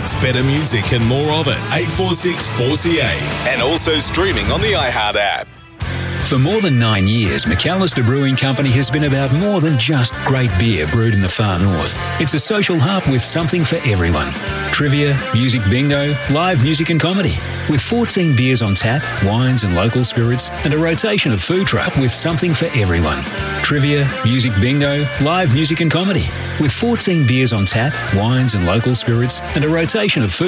It's better music and more of it. 846 4CA. And also streaming on the iHeart app. For more than 9 years, McAllister Brewing Company has been about more than just great beer brewed in the far north. It's a social hub with something for everyone. Trivia, music bingo, live music and comedy. With 14 beers on tap, wines and local spirits, and a rotation of food truck with something for everyone. Trivia, music bingo, live music and comedy. With 14 beers on tap, wines and local spirits, and a rotation of food